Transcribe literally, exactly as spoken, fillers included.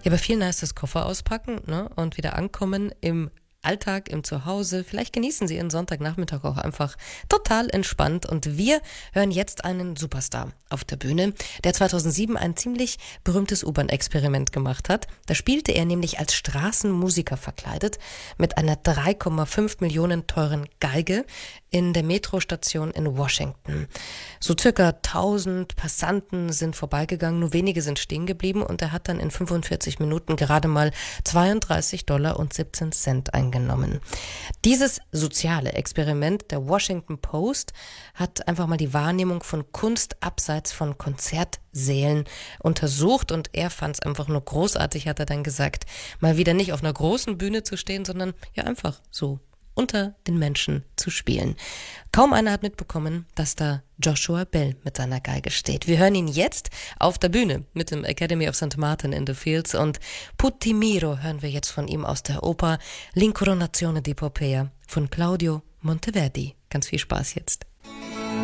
Ja, bei vielen heißt es Koffer auspacken, ne? Und wieder ankommen im Alltag, im Zuhause. Vielleicht genießen Sie Ihren Sonntagnachmittag auch einfach total entspannt. Und wir hören jetzt einen Superstar auf der Bühne, der zweitausendsieben ein ziemlich berühmtes U-Bahn-Experiment gemacht hat. Da spielte er nämlich als Straßenmusiker verkleidet mit einer drei Komma fünf Millionen teuren Geige in der Metrostation in Washington. So circa tausend Passanten sind vorbeigegangen, nur wenige sind stehen geblieben und er hat dann in fünfundvierzig Minuten gerade mal zweiunddreißig Dollar und siebzehn Cent eingenommen. Dieses soziale Experiment der Washington Post hat einfach mal die Wahrnehmung von Kunst abseits von Konzertsälen untersucht und er fand es einfach nur großartig, hat er dann gesagt, mal wieder nicht auf einer großen Bühne zu stehen, sondern ja einfach so unter den Menschen zu spielen. Kaum einer hat mitbekommen, dass da Joshua Bell mit seiner Geige steht. Wir hören ihn jetzt auf der Bühne mit dem Academy of Saint Martin in the Fields und Putti Miro hören wir jetzt von ihm aus der Oper L'Incoronazione di Poppea von Claudio Monteverdi. Ganz viel Spaß jetzt.